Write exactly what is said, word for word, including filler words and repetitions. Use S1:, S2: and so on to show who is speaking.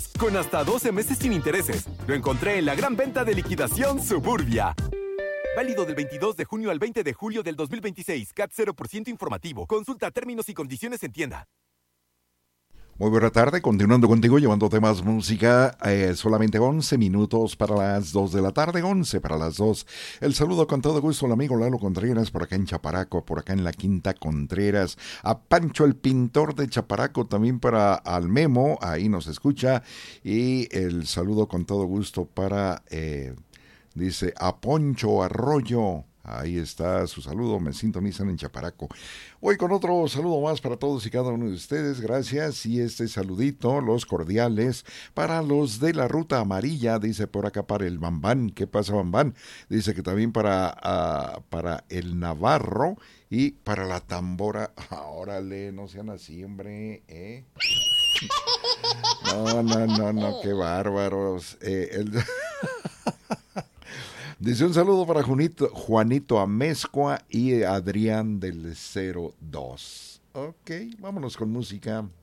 S1: con hasta doce meses sin intereses. Lo encontré en la gran venta de liquidación Suburbia. Válido del veintidós de junio al veinte de julio del dos mil veintiséis. C A T cero por ciento informativo. Consulta términos y condiciones en tienda.
S2: Muy buena tarde, continuando contigo, llevándote más música, eh, solamente once minutos para las dos de la tarde, once para las dos. El saludo con todo gusto al amigo Lalo Contreras, por acá en Chaparaco, por acá en la Quinta Contreras, a Pancho el pintor de Chaparaco, también para al Memo, ahí nos escucha, y el saludo con todo gusto para, eh, dice, a Poncho Arroyo. Ahí está su saludo, me sintonizan en Chaparaco. Hoy con otro saludo más para todos y cada uno de ustedes, gracias. Y este saludito, los cordiales, para los de la Ruta Amarilla, dice por acá para el Bambán. ¿Qué pasa, Bambán? Dice que también para, uh, para el Navarro y para la Tambora. Ah, órale, no sean así, hombre, ¿eh? No, no, no, no, qué bárbaros. Eh, el... Dice un saludo para Juanito, Juanito Amezcua y Adrián del cero dos. Ok, vámonos con música.